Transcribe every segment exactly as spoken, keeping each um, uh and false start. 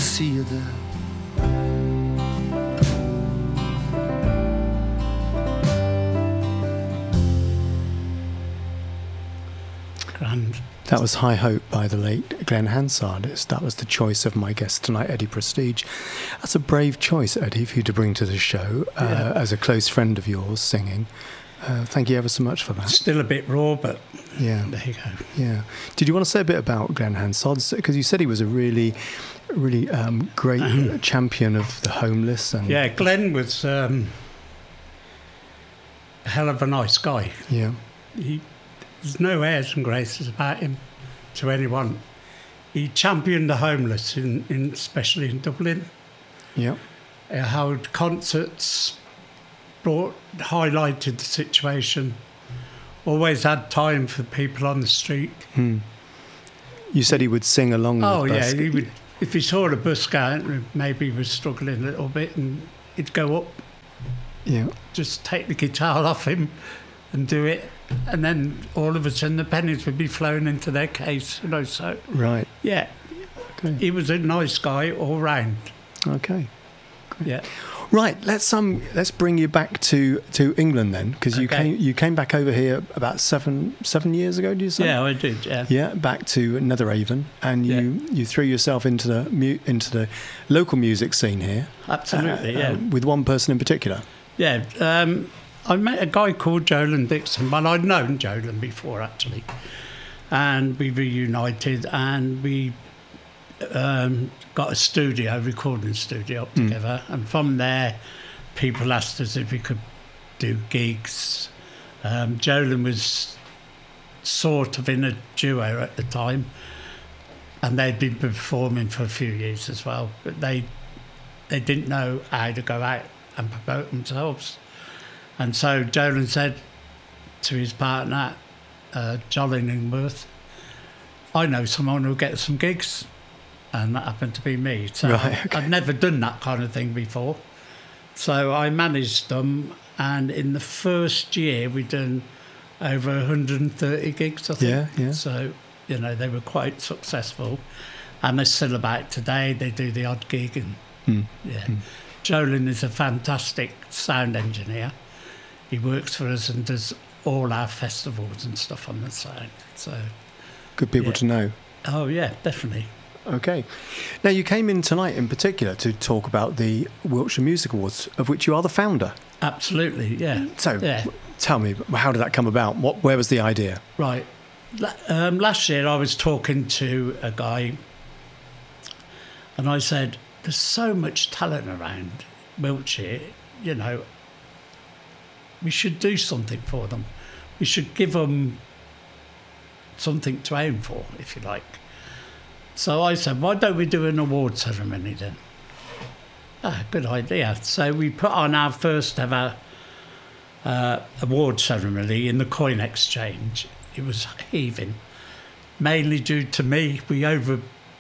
see you there. Grand. That was High Hope by the late Glenn Hansard. It's, that was the choice of my guest tonight, Eddie Prestige. That's a brave choice, Eddie, for you to bring to the show uh, Yeah. as a close friend of yours singing. Uh, thank you ever so much for that. Still a bit raw, but Yeah, there you go. yeah. Did you want to say a bit about Glenn Hansard? Because you said he was a really, really um, great champion of the homeless. And Yeah, Glenn was um, a hell of a nice guy. yeah, He, there's no airs and graces about him to anyone. He championed the homeless, in, in especially in Dublin. yeah, He held concerts, brought highlighted the situation. Always had time for people on the street. hmm. You said he would sing along Oh with yeah, Busk. he would. If he saw a busk out, maybe he was struggling a little bit, and he'd go up, Yeah, just take the guitar off him, and do it, and then all of a sudden the pennies would be flowing into their case. You know, so right. yeah, Okay. he was a nice guy all round. Okay. Yeah. Right, let's um let's bring you back to, to England then, because you Okay. came you came back over here about seven seven years ago. Did you say? Yeah, I did. Yeah. Yeah, back to Netheravon, and you, you threw yourself into the mu- into the local music scene here. Absolutely. uh, yeah. uh, with one person in particular. Yeah. Um, I met a guy called Jolan Dixon. Well, I'd known Jolan before actually, and we reunited, and we um, got a studio, recording studio up Mm. together, and from there, people asked us if we could do gigs. Um, Jolan was sort of in a duo at the time, and they'd been performing for a few years as well, but they they didn't know how to go out and promote themselves. And so Jolan said to his partner, uh, John Illingworth, I know someone who'll get some gigs. And that happened to be me. So Right, okay. I'd never done that kind of thing before. So I managed them, and in the first year we'd done over one hundred thirty gigs, I think. Yeah, yeah. So, you know, they were quite successful. And they're still about today. They do the odd gig, and Mm. yeah. Mm. Jolan is a fantastic sound engineer. He works for us and does all our festivals and stuff on the sound. So, Good people Yeah. to know. oh yeah, definitely. Okay. Now, you came in tonight in particular to talk about the Wiltshire Music Awards, of which you are the founder. Absolutely, yeah. So, Yeah. tell me, how did that come about? What, where was the idea? Right. La- Um, last year I was talking to a guy, and I said, there's so much talent around Wiltshire, you know, we should do something for them. We should give them something to aim for, if you like. So I said, why don't we do an award ceremony then? Ah, good idea. So we put on our first ever uh, award ceremony in the Coin Exchange. It was heaving, mainly due to me. We over.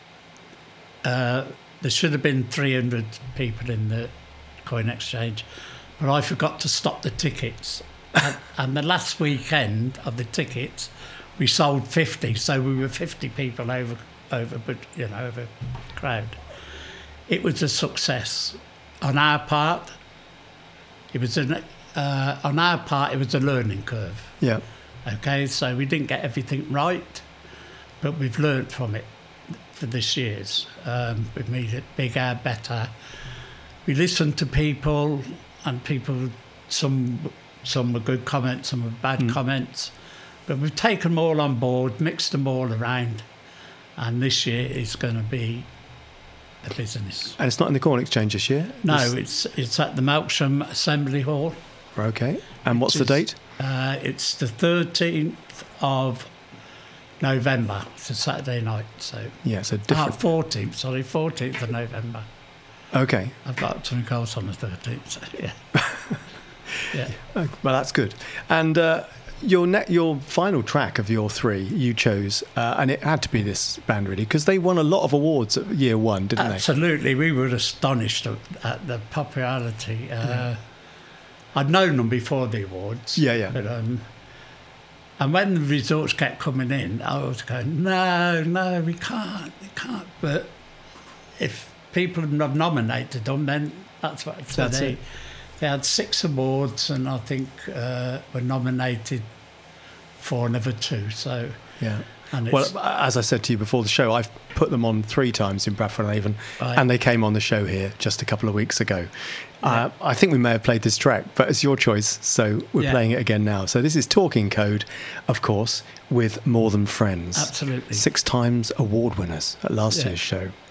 Uh, there should have been three hundred people in the Coin Exchange, but I forgot to stop the tickets. and, and the last weekend of the tickets, we sold fifty, so we were fifty people over, over, but you know, over crowd. It was a success on our part. It was an uh, on our part. It was a learning curve. Yeah. Okay, so we didn't get everything right, but we've learnt from it for this year's. Um, we've made it bigger, better. We listened to people, and people, some some were good comments, some were bad Mm. comments, but we've taken them all on board, mixed them all around, and this year is going to be a business. And it's not in the Corn Exchange this year? No, This- it's it's at the Melksham Assembly Hall. Okay. And what's which the is- date? Uh, it's the thirteenth of November. It's a Saturday night, so Yeah, it's a ah, different... fourteenth. Sorry, fourteenth of November. Okay. I've got something else on the thirteenth. So yeah, yeah. Oh, well, that's good. And uh, your ne- your final track of your three you chose, uh, and it had to be this band really, because they won a lot of awards at year one, didn't Absolutely, we were astonished at, at the popularity. Uh, Yeah. I'd known them before the awards. Yeah, yeah. But, um, and when the results kept coming in, I was going, no, no, we can't, we can't. But if people have nominated them, then that's what. So That's they it. they had six awards, and I think uh, were nominated for another two. So Yeah. and it's, Well, as I said to you before the show, I've put them on three times in Bradford and Avon, Right. and they came on the show here just a couple of weeks ago. Uh, I think we may have played this track, but it's your choice, so we're Yeah. playing it again now. So this is Talking Code, of course, with More Than Friends. Absolutely. Six times award winners at last Yeah. year's show.